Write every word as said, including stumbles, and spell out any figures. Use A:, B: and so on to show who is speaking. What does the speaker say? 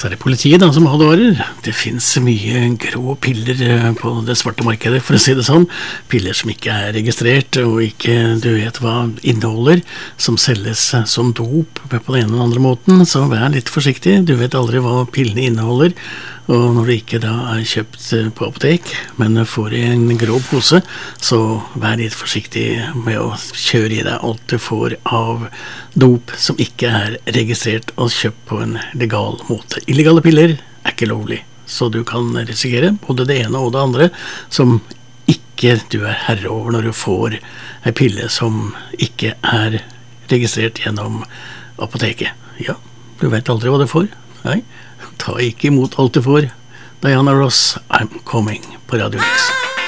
A: Så er det politiet da som advarer. Det finnes mye grå piller på det svarte markedet, for å si det sånn. Piller som ikke er registrert, og ikke du vet hva inneholder, som selges som dop på den ene eller andre måten. Så vær litt forsiktig, du vet aldri hva pillene inneholder. Og når det ikke da er kjøpt på apotek, men får i en grå pose, så vær litt forsiktig med å kjøre i deg alt du får av dop som ikke er registrert og kjøpt på en legal måte. Illegale piller er ikke lovlig, så du kan risikere både det ene og det andre som ikke du er herre over når du får en pille som ikke er registrert gjennom apoteket. Ja, du vet aldri hva du får. Nei, ta ikke imot alt du får. Diana Ross, I'm Coming på Radio X.